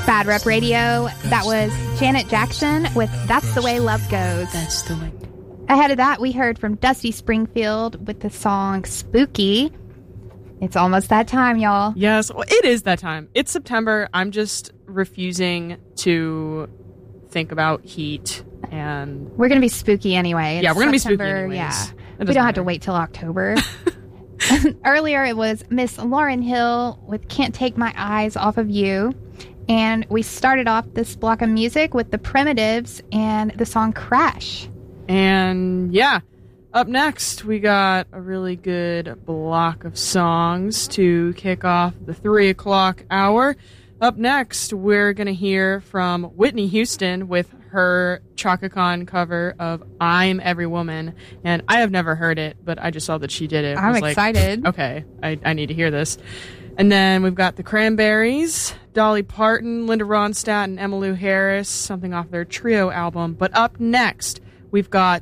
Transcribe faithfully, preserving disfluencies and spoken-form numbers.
Bad Rep Radio. That was Janet Jackson with That's the Way Love Goes. That's the way. Ahead of that, we heard from Dusty Springfield with the song Spooky. It's almost that time, y'all. Yes, well, it is that time. It's September. I'm just refusing to think about heat. And we're going to be spooky anyway. It's yeah, we're going to be spooky September, anyways. Yeah. We don't matter. have to wait till October. Earlier, it was Miss Lauryn Hill with Can't Take My Eyes Off of You. And we started off this block of music with the Primitives and the song Crash. And yeah, up next, we got a really good block of songs to kick off the three o'clock hour. Up next, we're going to hear from Whitney Houston with her Chaka Khan cover of I'm Every Woman. And I have never heard it, but I just saw that she did it. I'm I was excited. Like, okay, I, I need to hear this. And then we've got the Cranberries, Dolly Parton, Linda Ronstadt, and Emmylou Harris, something off their Trio album. But up next, we've got